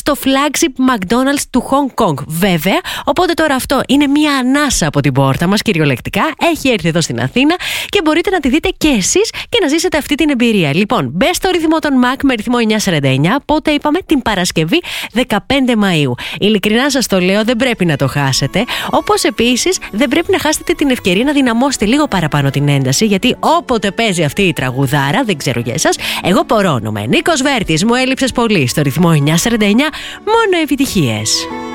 στο flagship McDonald's του Hong Kong. Βέβαια, οπότε τώρα αυτό είναι μια ανάσα από την πόρτα μας, κυριολεκτικά. Έχει έρθει εδώ στην Αθήνα και μπορείτε να τη δείτε και εσείς και να ζήσετε αυτή την εμπειρία. Λοιπόν, μπε στο ρυθμό των Mac με ρυθμό 949, πότε είπαμε, την Παρασκευή 15 Μαΐου. Ειλικρινά σας το λέω, δεν πρέπει να το χάσετε. Όπως επίσης δεν πρέπει να χάσετε την ευκαιρία να δυναμώσετε λίγο παραπάνω την ένταση, γιατί όποτε παίζει αυτή η τραγουδάρα, δεν ξέρω για εσάς, εγώ πορώνομαι. Νίκος Βέρτης, μου έλειψες πολύ, στο ρυθμό 949, μόνο επιτυχίες.